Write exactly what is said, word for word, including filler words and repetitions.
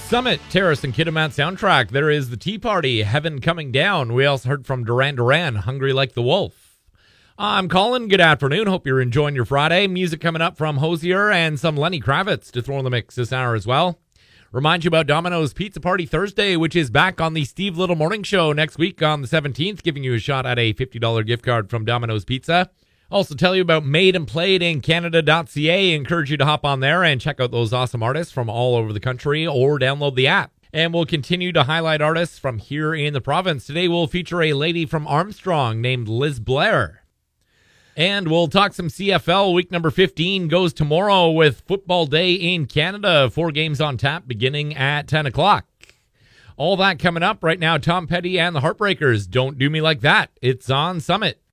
Summit, Terrace, and Kitimat soundtrack. There is the Tea Party, Heaven Coming Down. We also heard from Duran Duran, Hungry Like the Wolf. I'm Colin. Good afternoon. Hope you're enjoying your Friday. Music coming up from Hosier and some Lenny Kravitz to throw in the mix this hour as well. Remind you about Domino's Pizza Party Thursday, which is back on the Steve Little Morning Show next week on the seventeenth, giving you a shot at a fifty dollars gift card from Domino's Pizza. Also tell you about Made and Played in Canada dot C A. Encourage you to hop on there and check out those awesome artists from all over the country or download the app. And we'll continue to highlight artists from here in the province. Today we'll feature a lady from Armstrong named Liz Blair. And we'll talk some C F L. Week number fifteen goes tomorrow with Football Day in Canada. Four games on tap beginning at ten o'clock. All that coming up right now. Tom Petty and the Heartbreakers. Don't Do Me Like That. It's on Summit.